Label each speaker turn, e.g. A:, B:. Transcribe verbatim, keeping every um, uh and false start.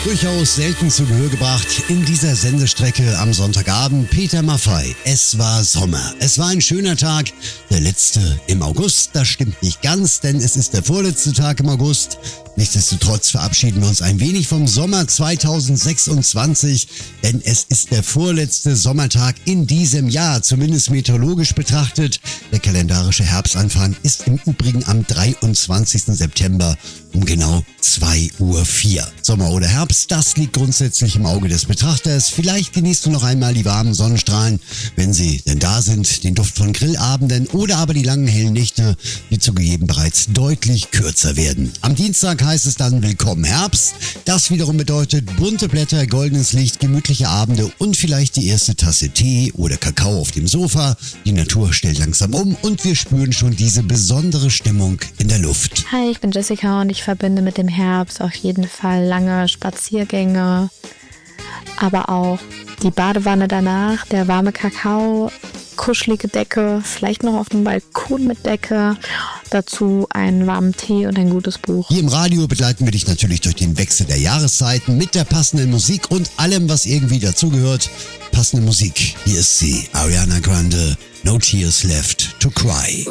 A: Durchaus selten zu Gehör gebracht in dieser Sendestrecke am Sonntagabend. Peter Maffay, es war Sommer. Es war ein schöner Tag, der letzte im August. Das stimmt nicht ganz, denn es ist der vorletzte Tag im August. Nichtsdestotrotz verabschieden wir uns ein wenig vom Sommer zweitausendsechsundzwanzig, denn es ist der vorletzte Sommertag in diesem Jahr, zumindest meteorologisch betrachtet. Der kalendarische Herbstanfang ist im Übrigen am dreiundzwanzigsten September um genau zwei Uhr vier. Sommer oder Herbst, das liegt grundsätzlich im Auge des Betrachters. Vielleicht genießt du noch einmal die warmen Sonnenstrahlen, wenn sie denn da sind, den Duft von Grillabenden oder aber die langen hellen Nächte, die zugegeben bereits deutlich kürzer werden. Am Dienstag heißt es dann Willkommen Herbst. Das wiederum bedeutet bunte Blätter, goldenes Licht, gemütliche Abende und vielleicht die erste Tasse Tee oder Kakao auf dem Sofa. Die Natur stellt langsam um und wir spüren schon diese besondere Stimmung in der Luft.
B: Hi, ich bin Jessica und ich verbinde mit dem Herbst auf jeden Fall lange Spaziergänge, aber auch die Badewanne danach, der warme Kakao, kuschelige Decke, vielleicht noch auf dem Balkon mit Decke, dazu einen warmen Tee und ein gutes Buch.
A: Hier im Radio begleiten wir dich natürlich durch den Wechsel der Jahreszeiten mit der passenden Musik und allem, was irgendwie dazugehört. Passende Musik, hier ist sie, Ariana Grande, No Tears Left to Cry.